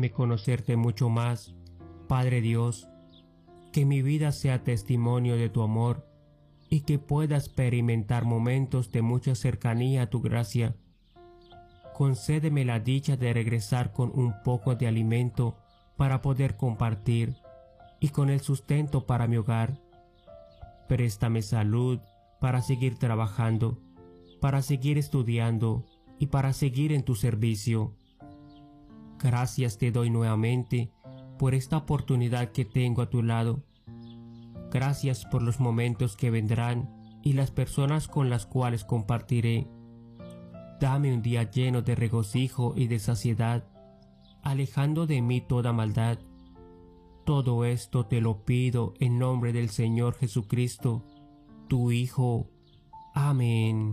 Permíteme conocerte mucho más, Padre Dios, que mi vida sea testimonio de tu amor y que pueda experimentar momentos de mucha cercanía a tu gracia. Concédeme la dicha de regresar con un poco de alimento para poder compartir y con el sustento para mi hogar. Préstame salud para seguir trabajando, para seguir estudiando y para seguir en tu servicio. Gracias te doy nuevamente por esta oportunidad que tengo a tu lado. Gracias por los momentos que vendrán y las personas con las cuales compartiré. Dame un día lleno de regocijo y de saciedad, alejando de mí toda maldad. Todo esto te lo pido en nombre del Señor Jesucristo, tu Hijo. Amén.